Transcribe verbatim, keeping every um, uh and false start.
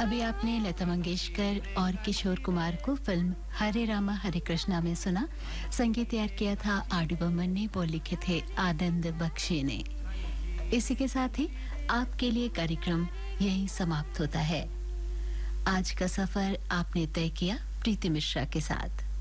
अभी आपने लता मंगेशकर और किशोर कुमार को फिल्म हरे रामा हरे कृष्णा में सुना। संगीत तैयार किया था आर डी बर्मन ने, बोल लिखे थे आनंद बख्शी ने। इसी के साथ ही आपके लिए कार्यक्रम यहीं समाप्त होता है। आज का सफर आपने तय किया प्रीति मिश्रा के साथ।